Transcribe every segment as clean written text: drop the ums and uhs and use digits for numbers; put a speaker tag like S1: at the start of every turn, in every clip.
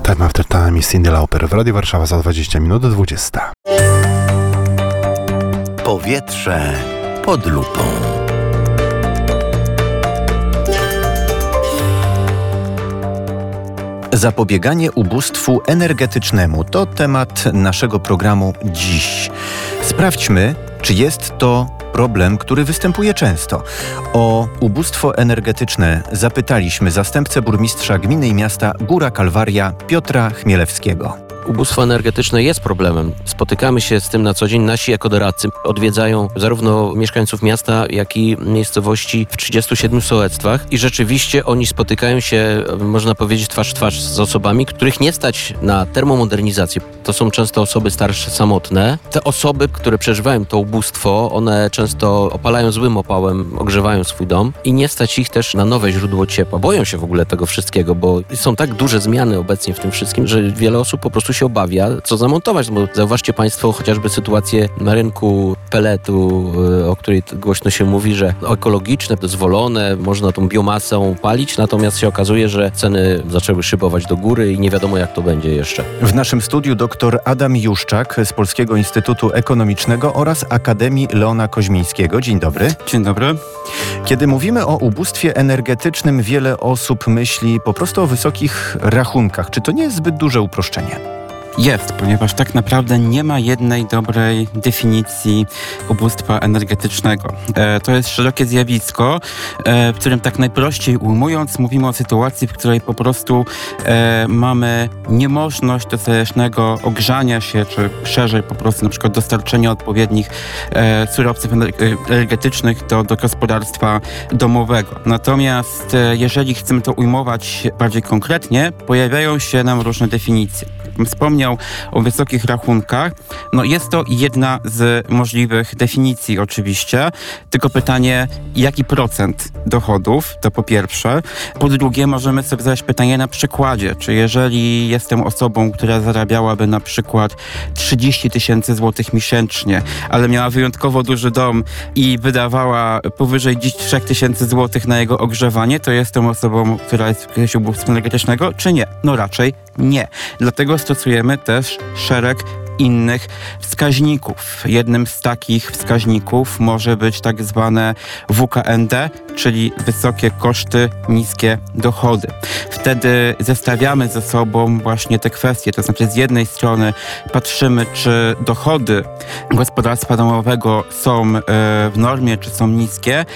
S1: Time After Time i Cyndi Lauper w Radiu Warszawa za 20 minut do 20.
S2: Powietrze pod lupą. Zapobieganie ubóstwu energetycznemu to temat naszego programu dziś. Sprawdźmy, czy jest to problem, który występuje często. O ubóstwo energetyczne zapytaliśmy zastępcę burmistrza gminy i miasta Góra Kalwaria Piotra Chmielewskiego.
S3: Ubóstwo energetyczne jest problemem. Spotykamy się z tym na co dzień. Nasi ekodoradcy odwiedzają zarówno mieszkańców miasta, jak i miejscowości w 37 sołectwach i rzeczywiście oni spotykają się, można powiedzieć, twarz w twarz z osobami, których nie stać na termomodernizację. To są często osoby starsze, samotne. Te osoby, które przeżywają to ubóstwo, one często opalają złym opałem, ogrzewają swój dom i nie stać ich też na nowe źródło ciepła. Boją się w ogóle tego wszystkiego, bo są tak duże zmiany obecnie w tym wszystkim, że wiele osób po prostu się obawia, co zamontować, bo zauważcie Państwo chociażby sytuację na rynku peletu, o której głośno się mówi, że ekologiczne, dozwolone, można tą biomasę palić, natomiast się okazuje, że ceny zaczęły szybować do góry i nie wiadomo jak to będzie jeszcze.
S2: W naszym studiu dr Adam Juszczak z Polskiego Instytutu Ekonomicznego oraz Akademii Leona Koźmińskiego. Dzień dobry.
S4: Dzień dobry.
S2: Kiedy mówimy o ubóstwie energetycznym, wiele osób myśli po prostu o wysokich rachunkach. Czy to nie jest zbyt duże uproszczenie?
S4: Jest, ponieważ tak naprawdę nie ma jednej dobrej definicji ubóstwa energetycznego. To jest szerokie zjawisko, w którym tak najprościej ujmując mówimy o sytuacji, w której po prostu mamy niemożność dostatecznego ogrzania się, czy szerzej po prostu na przykład dostarczenia odpowiednich surowców energetycznych do gospodarstwa domowego. Natomiast jeżeli chcemy to ujmować bardziej konkretnie, pojawiają się nam różne definicje. Wspomniał o wysokich rachunkach. No jest to jedna z możliwych definicji oczywiście, tylko pytanie, jaki procent dochodów, to po pierwsze. Po drugie, możemy sobie zadać pytanie na przykładzie, czy jeżeli jestem osobą, która zarabiałaby na przykład 30 000 złotych miesięcznie, ale miała wyjątkowo duży dom i wydawała powyżej 3 000 złotych na jego ogrzewanie, to jestem osobą, która jest w kryzysie ubóstwa energetycznego, czy nie? No raczej nie. Dlatego stosujemy też szereg innych wskaźników. Jednym z takich wskaźników może być tak zwane WKND, czyli wysokie koszty, niskie dochody. Wtedy zestawiamy ze sobą właśnie te kwestie, to znaczy z jednej strony patrzymy, czy dochody gospodarstwa domowego są w normie, czy są niskie,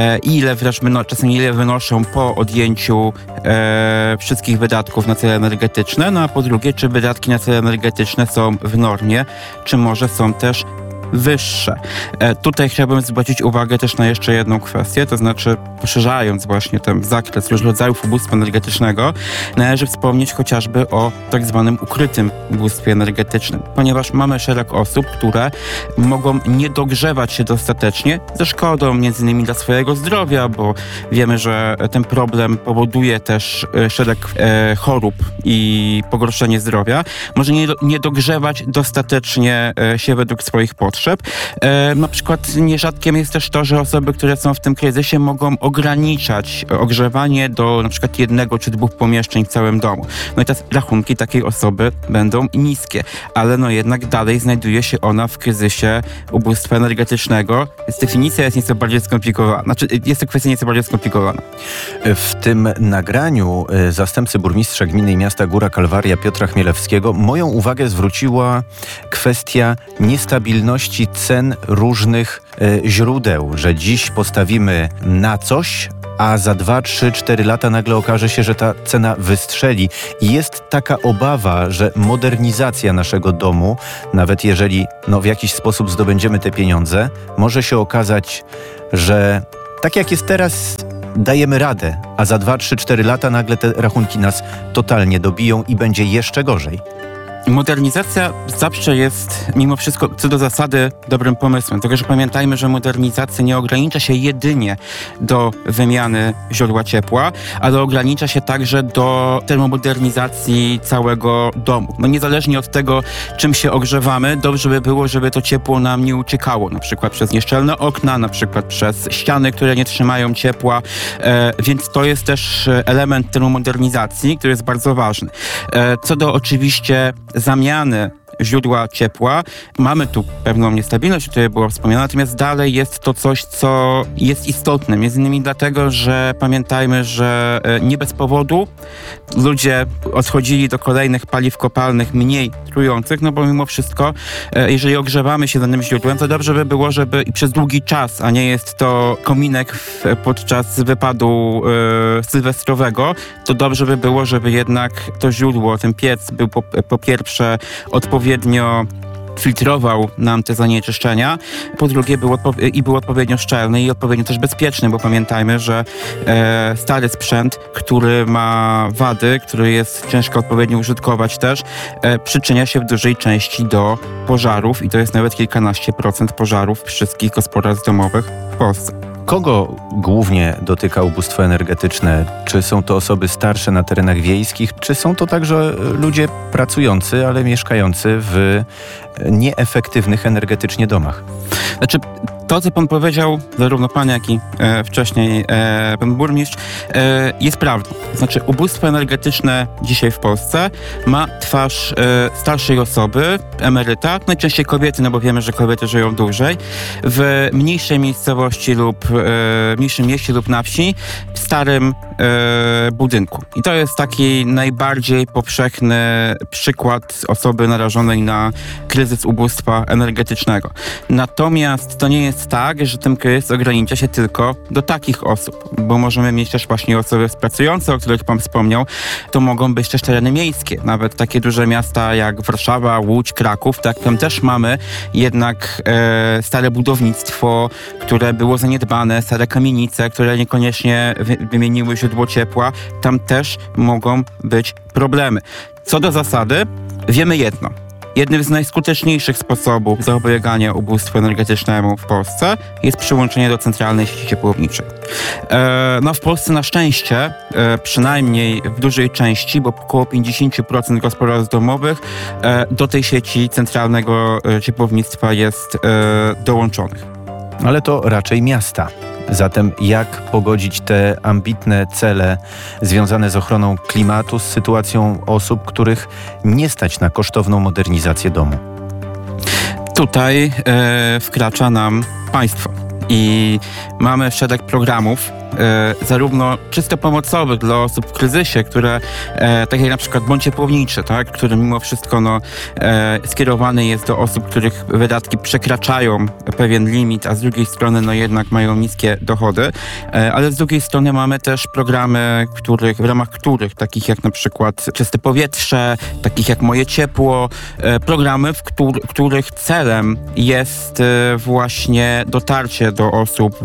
S4: czasem ile wynoszą po odjęciu wszystkich wydatków na cele energetyczne, no a po drugie, czy wydatki na cele energetyczne są w normie, czy może są też wyższe. Tutaj chciałbym zwrócić uwagę też na jeszcze jedną kwestię, to znaczy poszerzając właśnie ten zakres różnych rodzajów ubóstwa energetycznego, należy wspomnieć chociażby o tak zwanym ukrytym ubóstwie energetycznym, ponieważ mamy szereg osób, które mogą nie dogrzewać się dostatecznie ze szkodą m.in. dla swojego zdrowia, bo wiemy, że ten problem powoduje też szereg chorób i pogorszenie zdrowia. Może nie dogrzewać dostatecznie się według swoich potrzeb. Na przykład nierzadkiem jest też to, że osoby, które są w tym kryzysie, mogą ograniczać ogrzewanie do na przykład 1 czy 2 pomieszczeń w całym domu. No i teraz rachunki takiej osoby będą niskie, ale no jednak dalej znajduje się ona w kryzysie ubóstwa energetycznego, więc definicja jest nieco bardziej skomplikowana. Jest to kwestia nieco bardziej skomplikowana.
S2: W tym nagraniu zastępcy burmistrza gminy i miasta Góra Kalwaria Piotra Chmielewskiego moją uwagę zwróciła kwestia niestabilności cen różnych źródeł, że dziś postawimy na coś, a za 2, 3, 4 lata nagle okaże się, że ta cena wystrzeli. I jest taka obawa, że modernizacja naszego domu, nawet jeżeli w jakiś sposób zdobędziemy te pieniądze, może się okazać, że tak jak jest teraz, dajemy radę, a za 2, 3, 4 lata nagle te rachunki nas totalnie dobiją i będzie jeszcze gorzej.
S4: Modernizacja zawsze jest mimo wszystko co do zasady dobrym pomysłem. Tylko że pamiętajmy, że modernizacja nie ogranicza się jedynie do wymiany źródła ciepła, ale ogranicza się także do termomodernizacji całego domu. No niezależnie od tego, czym się ogrzewamy, dobrze by było, żeby to ciepło nam nie uciekało, na przykład przez nieszczelne okna, na przykład przez ściany, które nie trzymają ciepła, więc to jest też element termomodernizacji, który jest bardzo ważny. Co do oczywiście zamiany źródła ciepła. Mamy tu pewną niestabilność, o której było wspomniane, natomiast dalej jest to coś, co jest istotne. Między innymi dlatego, że pamiętajmy, że nie bez powodu ludzie odchodzili do kolejnych paliw kopalnych mniej trujących, no bo mimo wszystko, jeżeli ogrzewamy się danym źródłem, to dobrze by było, żeby i przez długi czas, a nie jest to kominek podczas wypadu sylwestrowego, to dobrze by było, żeby jednak to źródło, ten piec był po pierwsze odpowiednio filtrował nam te zanieczyszczenia, po drugie był odpowiednio szczelny i odpowiednio też bezpieczny, bo pamiętajmy, że stary sprzęt, który ma wady, który jest ciężko odpowiednio użytkować też, przyczynia się w dużej części do pożarów i to jest nawet kilkanaście procent pożarów wszystkich gospodarstw domowych w Polsce.
S2: Kogo głównie dotyka ubóstwo energetyczne? Czy są to osoby starsze na terenach wiejskich, czy są to także ludzie pracujący, ale mieszkający w nieefektywnych energetycznie domach?
S4: Znaczy, to, co pan powiedział, zarówno pan, jak i wcześniej pan burmistrz, jest prawdą. Znaczy, ubóstwo energetyczne dzisiaj w Polsce ma twarz starszej osoby, emeryta, najczęściej kobiety, no bo wiemy, że kobiety żyją dłużej, w mniejszej miejscowości lub mniejszym mieście lub na wsi, w starym budynku. I to jest taki najbardziej powszechny przykład osoby narażonej na kryzys ubóstwa energetycznego. Natomiast to nie jest tak, że ten kryzys ogranicza się tylko do takich osób, bo możemy mieć też właśnie osoby pracujące, o których pan wspomniał, to mogą być też tereny miejskie, nawet takie duże miasta jak Warszawa, Łódź, Kraków, tak, tam też mamy jednak stare budownictwo, które było zaniedbane, stare kamienice, które niekoniecznie wymieniły źródło ciepła, tam też mogą być problemy. Co do zasady, wiemy jedno. Jednym z najskuteczniejszych sposobów zapobiegania ubóstwu energetycznemu w Polsce jest przyłączenie do centralnej sieci ciepłowniczej. No w Polsce na szczęście, przynajmniej w dużej części, bo około 50% gospodarstw domowych do tej sieci centralnego ciepłownictwa jest dołączonych.
S2: Ale to raczej miasta. Zatem jak pogodzić te ambitne cele związane z ochroną klimatu z sytuacją osób, których nie stać na kosztowną modernizację domu?
S4: Tutaj wkracza nam państwo i mamy szereg programów, zarówno czysto pomocowych dla osób w kryzysie, które, tak jak na przykład bon ciepłowniczy, tak, który mimo wszystko skierowany jest do osób, których wydatki przekraczają pewien limit, a z drugiej strony jednak mają niskie dochody, ale z drugiej strony mamy też programy, w ramach których, takich jak na przykład Czyste Powietrze, takich jak Moje Ciepło, programy, których celem jest właśnie dotarcie do osób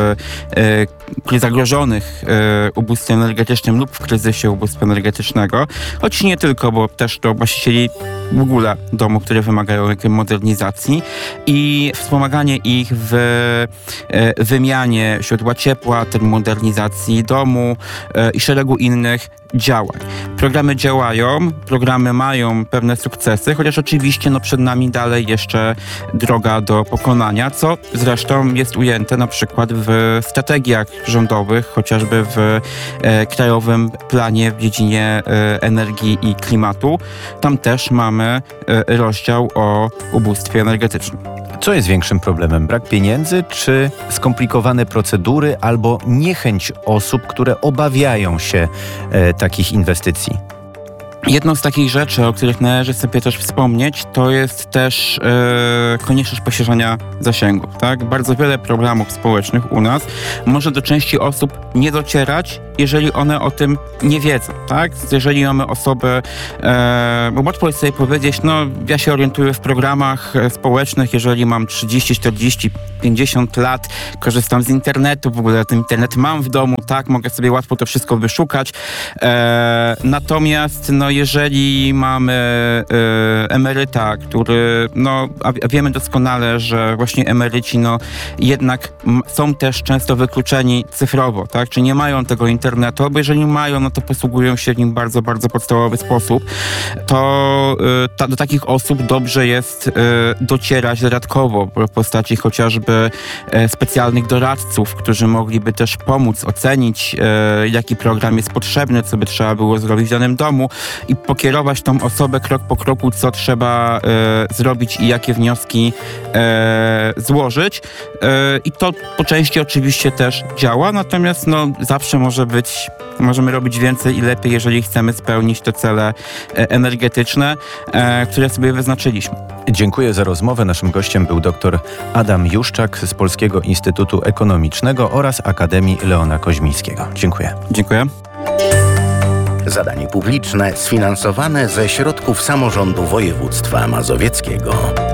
S4: zagrożonych ubóstwem energetycznym lub w kryzysie ubóstwa energetycznego, choć nie tylko, bo też do właścicieli w ogóle domów, które wymagają jakiejś modernizacji i wspomaganie ich w wymianie źródła ciepła, termomodernizacji domu i szeregu innych działań. Programy działają, programy mają pewne sukcesy, chociaż oczywiście przed nami dalej jeszcze droga do pokonania, co zresztą jest ujęte na przykład w strategiach rządowych, chociażby w Krajowym Planie w dziedzinie energii i klimatu. Tam też mamy rozdział o ubóstwie energetycznym.
S2: Co jest większym problemem? Brak pieniędzy, czy skomplikowane procedury, albo niechęć osób, które obawiają się takich inwestycji?
S4: Jedną z takich rzeczy, o których należy sobie też wspomnieć, to jest też konieczność poszerzania zasięgów. Tak? Bardzo wiele programów społecznych u nas może do części osób nie docierać, jeżeli one o tym nie wiedzą. Tak? Jeżeli mamy osoby, bo łatwo jest sobie powiedzieć, ja się orientuję w programach społecznych, jeżeli mam 30, 40, 50 lat, korzystam z internetu, w ogóle ten internet mam w domu, tak, mogę sobie łatwo to wszystko wyszukać. Natomiast jeżeli mamy emeryta, który, a wiemy doskonale, że właśnie emeryci, jednak są też często wykluczeni cyfrowo, tak? Czy nie mają tego internetu, bo jeżeli mają, to posługują się nim w bardzo, bardzo podstawowy sposób, to do takich osób dobrze jest docierać dodatkowo w postaci chociażby specjalnych doradców, którzy mogliby też pomóc ocenić, jaki program jest potrzebny, co by trzeba było zrobić w danym domu i pokierować tą osobę krok po kroku, co trzeba zrobić i jakie wnioski złożyć. I to po części oczywiście też działa, natomiast zawsze możemy robić więcej i lepiej, jeżeli chcemy spełnić te cele energetyczne, które sobie wyznaczyliśmy.
S2: Dziękuję za rozmowę. Naszym gościem był dr Adam Juszczak z Polskiego Instytutu Ekonomicznego oraz Akademii Leona Koźmińskiego. Dziękuję.
S4: Dziękuję.
S5: Zadanie publiczne sfinansowane ze środków samorządu województwa mazowieckiego.